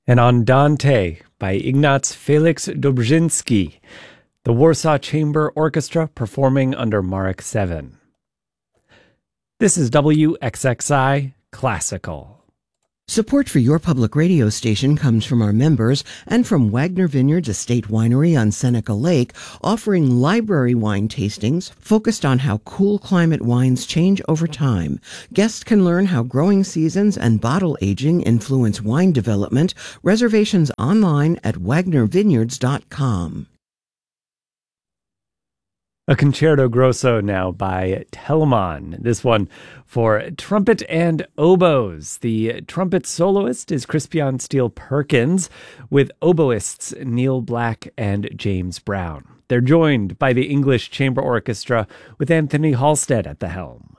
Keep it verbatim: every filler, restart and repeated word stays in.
and Andante by Ignaz Felix Dobrzyński, the Warsaw Chamber Orchestra performing under Marek seven. This is W X X I Classical. Support for your public radio station comes from our members and from Wagner Vineyards Estate Winery on Seneca Lake, offering library wine tastings focused on how cool climate wines change over time. Guests can learn how growing seasons and bottle aging influence wine development. Reservations online at wagner vineyards dot com. A concerto grosso now by Telemann. This one for trumpet and oboes. The trumpet soloist is Crispian Steele Perkins, with oboists Neil Black and James Brown. They're joined by the English Chamber Orchestra with Anthony Halstead at the helm.